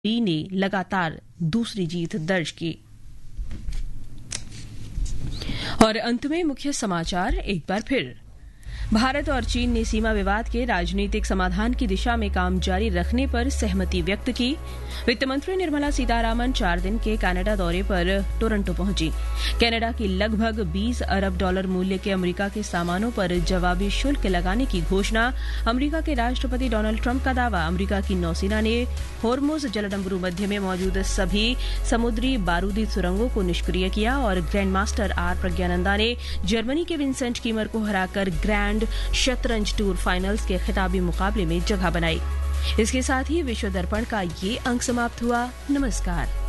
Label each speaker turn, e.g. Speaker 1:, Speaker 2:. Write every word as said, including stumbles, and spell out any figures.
Speaker 1: ने लगातार दूसरी जीत दर्ज की। और अंत में मुख्य समाचार एक बार फिर। भारत और चीन ने सीमा विवाद के राजनीतिक समाधान की दिशा में काम जारी रखने पर सहमति व्यक्त की। वित्त मंत्री निर्मला सीतारामन चार दिन के कनाडा दौरे पर टोरंटो पहुंची। कनाडा की लगभग बीस अरब डॉलर मूल्य के अमेरिका के सामानों पर जवाबी शुल्क लगाने की घोषणा। अमेरिका के राष्ट्रपति डोनाल्ड ट्रंप का दावा। अमेरिका की नौसेना ने होर्मुज जलडंबरू मध्य में मौजूद सभी समुद्री बारूदी सुरंगों को निष्क्रिय किया। और ग्रैंड मास्टर आर प्रज्ञानंदा ने जर्मनी के विंसेंट कीमर को हराकर ग्रैंड शतरंज टूर फाइनल्स के खिताबी मुकाबले में जगह बनाई। इसके साथ ही विश्व दर्पण का ये अंक समाप्त हुआ। नमस्कार।